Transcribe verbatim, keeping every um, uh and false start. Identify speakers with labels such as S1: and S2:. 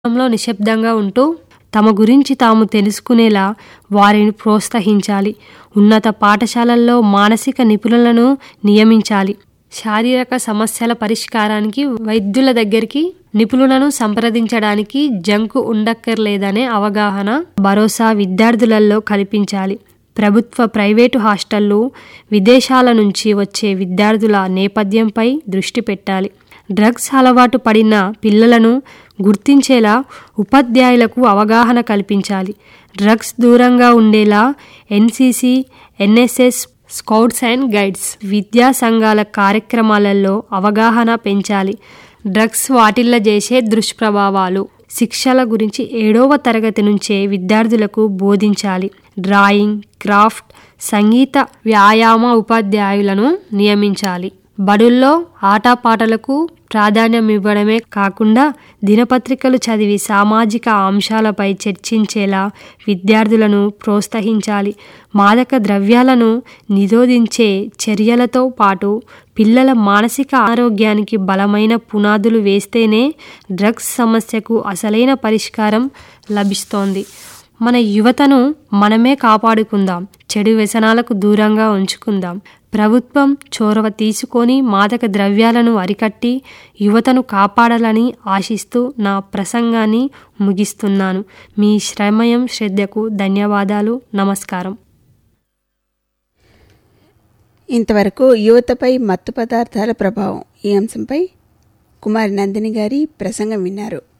S1: లో నిశ్శబ్దంగా ఉంటూ తమ గురించి తాము తెలుసుకునేలా వారిని ప్రోత్సహించాలి. ఉన్నత పాఠశాలల్లో మానసిక నిపుణులను నియమించాలి. శారీరక సమస్యల పరిష్కారానికి వైద్యుల దగ్గరికి నిపుణులను సంప్రదించడానికి జంకు ఉండక్కర్లేదనే అవగాహన, భరోసా విద్యార్థులలో కల్పించాలి. ప్రభుత్వ, ప్రైవేటు హాస్టళ్లు, విదేశాల నుంచి వచ్చే విద్యార్థుల నేపథ్యంపై దృష్టి పెట్టాలి. డ్రగ్స్ అలవాటు పడిన పిల్లలను గుర్తించేలా ఉపాధ్యాయులకు అవగాహన కల్పించాలి. డ్రగ్స్ దూరంగా ఉండేలా NCC, NSS, scouts and guides, విద్యా సంఘాల కార్యక్రమాలలో అవగాహన పెంచాలి. డ్రగ్స్ వాటిల్ల చేసే దుష్ప్రభావాలు, శిక్షల గురించి ఏడవ తరగతి నుంచే విద్యార్థులకు బోధించాలి. డ్రాయింగ్, క్రాఫ్ట్, సంగీత, వ్యాయామ ఉపాధ్యాయులను నియమించాలి. బడుల్లో ఆటపాటలకు ప్రాధాన్యం ఇవ్వడమే కాకుండా దినపత్రికలు చదివి సామాజిక అంశాలపై చర్చించేలా విద్యార్థులను ప్రోత్సహించాలి. మాదక ద్రవ్యాలను నిరోధించే చర్యలతో పాటు పిల్లల మానసిక ఆరోగ్యానికి బలమైన పునాదులు వేస్తేనే డ్రగ్స్ సమస్యకు అసలైన పరిష్కారం లభిస్తోంది. మన యువతను మనమే కాపాడుకుందాం, చెడు వ్యసనాలకు దూరంగా ఉంచుకుందాం. ప్రభుత్వం చొరవ తీసుకొని మాదక ద్రవ్యాలను అరికట్టి యువతను కాపాడాలని ఆశిస్తూ నా ప్రసంగాన్ని ముగిస్తున్నాను. మీ శ్రమయం శ్రద్ధకు ధన్యవాదాలు. నమస్కారం.
S2: ఇంతవరకు యువతపై మత్తు పదార్థాల ప్రభావం ఈ అంశంపై కుమారి నందిని గారి ప్రసంగం విన్నారు.